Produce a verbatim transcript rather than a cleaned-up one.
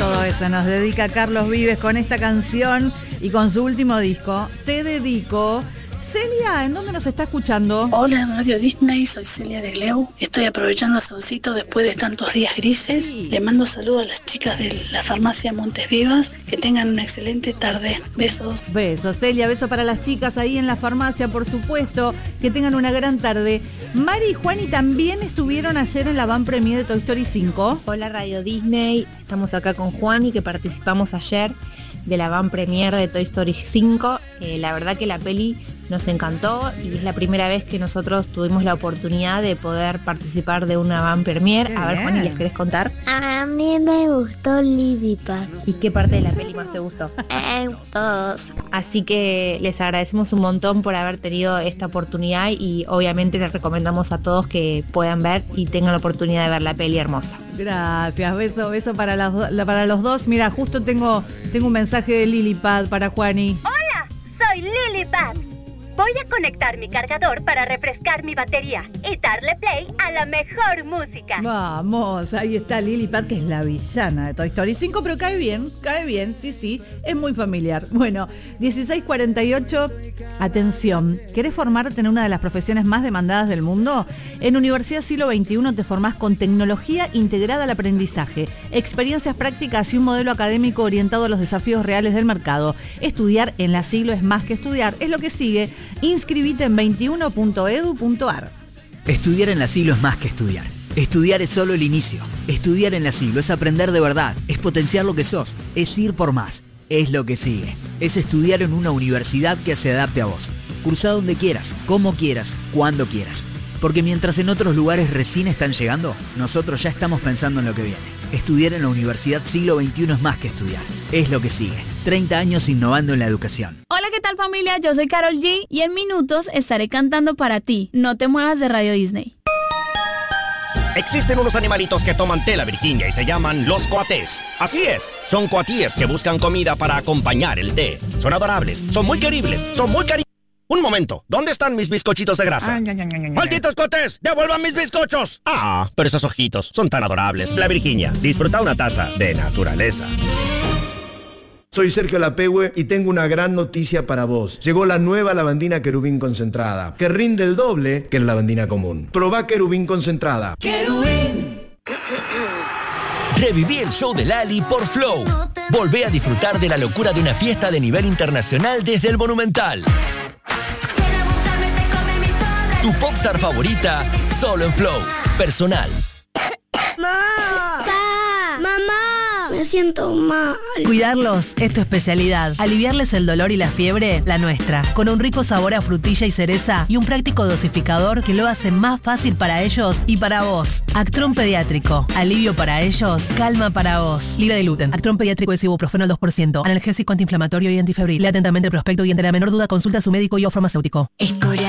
Todo eso nos dedica Carlos Vives con esta canción y con su último disco, Te Dedico. Celia, ¿en dónde nos está escuchando? Hola, Radio Disney, soy Celia de Gleu. Estoy aprovechando solcito después de tantos días grises. Sí. Le mando saludos a las chicas de la farmacia Montes Vivas. Que tengan una excelente tarde. Besos. Besos, Celia. Besos para las chicas ahí en la farmacia, por supuesto. Que tengan una gran tarde. Mari y Juani también estuvieron ayer en la van premier de Toy Story cinco. Hola, Radio Disney. Estamos acá con Juani, que participamos ayer de la van premier de Toy Story cinco. Eh, la verdad que la peli nos encantó y es la primera vez que nosotros tuvimos la oportunidad de poder participar de una van premier. A ver, Juani, ¿les querés contar? A mí me gustó Lilliput. ¿Y qué parte de la peli más te gustó? Eh, todos. Así que les agradecemos un montón por haber tenido esta oportunidad y obviamente les recomendamos a todos que puedan ver y tengan la oportunidad de ver la peli hermosa. Gracias, beso, beso para, las, para los dos. Mira, justo tengo, tengo un mensaje de Lilliput para Juani. Hola, soy Lilliput. Voy a conectar mi cargador para refrescar mi batería y darle play a la mejor música. Vamos, ahí está Lilliput, que es la villana de Toy Story cinco, pero cae bien, cae bien, sí, sí, es muy familiar. Bueno, dieciséis cuarenta y ocho, atención, ¿querés formarte en una de las profesiones más demandadas del mundo? En Universidad Siglo veintiuno te formás con tecnología integrada al aprendizaje, experiencias prácticas y un modelo académico orientado a los desafíos reales del mercado. Estudiar en la Siglo es más que estudiar, es lo que sigue. Inscribite en veintiuno punto edu punto ar. Estudiar en la Siglo es más que estudiar. Estudiar es solo el inicio. Estudiar en la Siglo es aprender de verdad, es potenciar lo que sos, es ir por más. Es lo que sigue. Es estudiar en una universidad que se adapte a vos. Cursa donde quieras, como quieras, cuando quieras. Porque mientras en otros lugares recién están llegando, nosotros ya estamos pensando en lo que viene. Estudiar en la Universidad Siglo veintiuno es más que estudiar. Es lo que sigue. treinta años innovando en la educación. Hola, ¿qué tal, familia? Yo soy Karol G y en minutos estaré cantando para ti. No te muevas de Radio Disney. Existen unos animalitos que toman té la Virginia y se llaman los coatés. Así es, son coatíes que buscan comida para acompañar el té. Son adorables, son muy queribles, son muy cari... Un momento, ¿dónde están mis bizcochitos de grasa? Ay, ay, ay, ay, ¡malditos coatés! ¡Devuelvan mis bizcochos! Ah, pero esos ojitos son tan adorables. La Virginia, disfruta una taza de naturaleza. Soy Sergio Lapehue y tengo una gran noticia para vos. Llegó la nueva lavandina Querubín concentrada, que rinde el doble que la lavandina común. Probá Querubín concentrada. ¡Querubín! Reviví el show de Lali por Flow. Volvé a disfrutar de la locura de una fiesta de nivel internacional desde el Monumental. Tu popstar favorita, solo en Flow. Personal. ¡Mamá! ¡Pa! ¡Mamá! Me siento mal. Cuidarlos es tu especialidad. Aliviarles el dolor y la fiebre, la nuestra. Con un rico sabor a frutilla y cereza y un práctico dosificador que lo hace más fácil para ellos y para vos. Actron Pediátrico. Alivio para ellos, calma para vos. Libre de gluten. Actron Pediátrico es ibuprofeno al dos por ciento. Analgésico, antiinflamatorio y antifebril. Lea atentamente el prospecto y ante la menor duda consulta a su médico y o farmacéutico. Escoria.